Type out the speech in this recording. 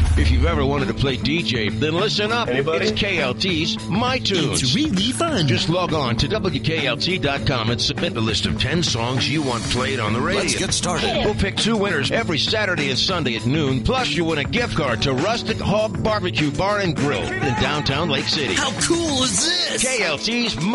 If you've ever wanted to play DJ, then listen up. Anybody? It's KLT's My Tunes. It's really fun. Just log on to WKLT.com and submit the list of 10 songs you want played on the radio. Let's get started. We'll pick 2 winners every Saturday and Sunday at noon. Plus, you win a gift card to Rustic Hog Barbecue Bar and Grill in downtown Lake City. How cool is this? KLT's